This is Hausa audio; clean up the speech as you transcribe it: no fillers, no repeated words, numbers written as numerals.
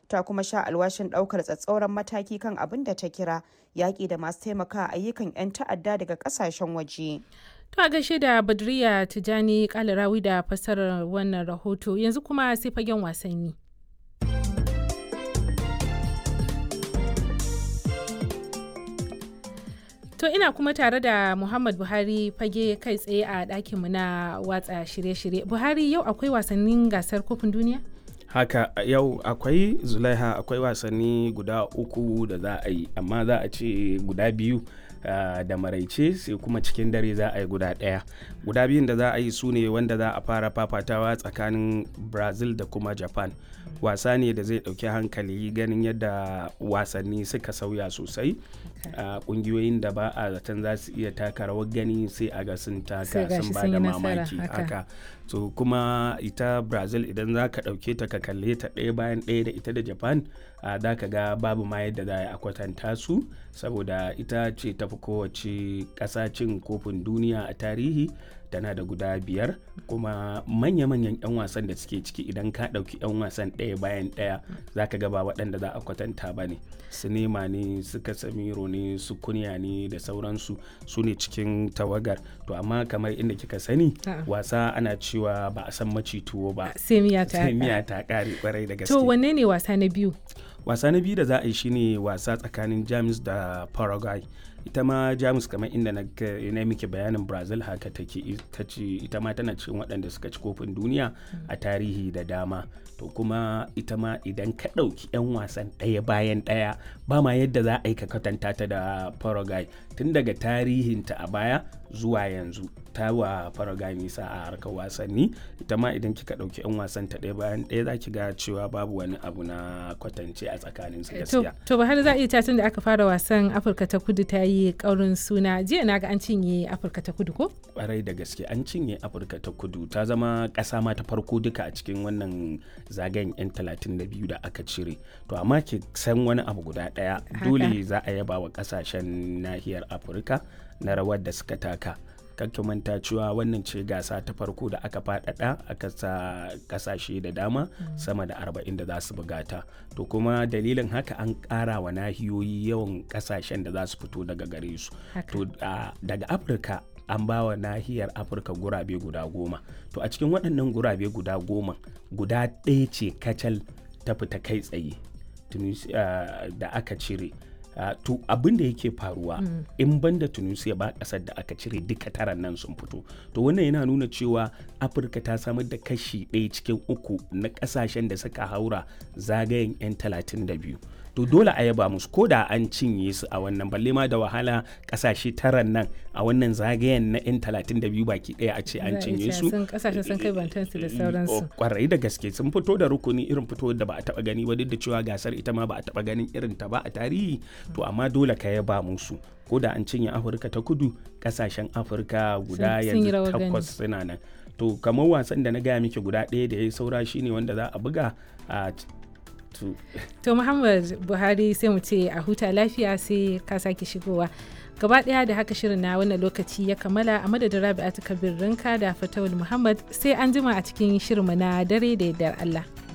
ta kuma sha alwashin ɗaukar tsatsauran mataki kan abin da ta kira yaƙi da masu taimaka ayyukan 'yan ta'adda daga ƙasashen waje. To a gaishe da Badriya Tijani Kalarawi da fassarar wannan rahoto, yanzu kuma sai fagen wasanni. To ina kuma tare da Muhammad Buhari fage kai tsaye a ɗakinmu na watsa shirye-shirye. Buhari, yau akwai wasannin gasar kofin duniya? Haka yau akwai Zulaiha, akwai wasanni guda 3 da za a yi, amma za a ce guda 2 da maraice, sai kuma cikin dare za a yi guda 1. Guda 2 da za a yi su ne wanda za a fara fafatawa tsakanin Brazil da kuma Japan. Wasa ne da zai ɗauki hankali ganin yadda wasanni suka sauya sosai. Ƙungiyoyin da ba a zaton za su iya taka rawar gani sai a ga sun taka, sun ba da mamaki haka. So kuma ita Brazil idan za ka ɗauke ta ka kalle ta ɗaya bayan ɗaya da ita da Japan, za ka ga babu ma yadda za a kwatanta su, saboda ita ce tafi kowace ƙasa cin kofin duniya a tarihi, tana da guda 5, kuma manya-manyan 'yan wasan da suke ciki idan ka ɗauki 'yan wasan ɗaya bayan ɗaya za ka ga ba waɗanda za a kwatanta ba ne. Su Nema ne, su Casemiro ne, su Kunya ne da sauransu, su ne cikin tawagar. To amma kamar inda kika sani, wasa ana cewa ba a san maci tuwo ba, sai miya ta ƙare kwarai da gaske. To wanne ne wasa na biyu? Wasa na biyu da za a yi shine wasa tsakanin Jamus da Paraguay. Ita ma Jamus, kamar inda na miki bayanin Brazil haka take, ita ma tana cikin waɗanda suka ci kofin duniya a tarihi da dama. To kuma ita ma idan ka ɗauki 'yan wasan ɗaya bayan ɗaya, ba ma yadda za a yi ka kwatanta ta da Paraguay. Tun daga tarihinta a baya zuwa yanzu ta wa Paraguay nisa a harkar wasanni. Ita ma idan kika ɗauki 'yan wasan ta ɗaya bayan ɗaya za ki ga cewa babu wani abu na kwatance a tsakanin su gaskiya. To ba har za a iya tun da aka fara wasan Afirka ta Kudu ta yi ƙaurin suna. Jiya na ga an cinye Afirka ta Kudu ko? Ƙwarai da gaske an cinye Afirka ta Kudu, ta zama ƙasa ma ta farko duka a cikin wannan zagayen 'yan 32 da aka cire. To amma ki san wani abu guda ɗaya, dole za a yaba wa ƙasashen nahiyar Afirka na rawar da suka taka. Kakki manta cewa wannan ce gasa ta farko da aka faɗaɗa, aka sa ƙasashe da dama sama da 40 da za su bugata. To kuma dalilin haka an ƙara wa nahiyoyi yawan ƙasashen da za su fito daga gare su. To daga Afirka an ba wa nahiyar Afirka gurabe guda 10. To a cikin waɗannan gurabe guda 10, guda ɗaya ce kacal ta fita kai tsaye da aka cire. To abin da yake faruwa, in banda Tunisia ba ƙasar da aka cire duka 9 nan sun fito. To wannan yana nuna cewa Afirka ta samar da kashi 1 cikin 3 na ƙasashen da suka haura zagayen 'yan 32. To dole a yaba musu, ko da an cinye su a wannan, balle ma da wahala ƙasashe 9 nan a wannan zagayen na 'yan 32 baki ɗaya a ce an cinye su. Ƙasashen sun kai bantansu da sauransu. Kwarai da gaske sun fito da rukuni irin fito da ba a taɓa gani ba, duk da cewa gasar ita ma ba a taɓa ganin irin ta ba a tarihi. To amma dole ka yaba musu, ko da an cinye Afirka ta Kudu, ƙasashen Afirka guda yanzu 8 suna nan. To kamar wasan da na gaya miki guda ɗaya da ya yi saura shine wanda za a buga a To Muhammad Buhari, sai mu ce a huta lafiya, sai ka sake shigowa. Gaba ɗaya da haka shirin na wannan lokaci ya kammala, a madadin Rabi'atu Kabir Rinka da Fatawul Muhammad, sai an jima a cikin shirinmu na dare da yardar Allah.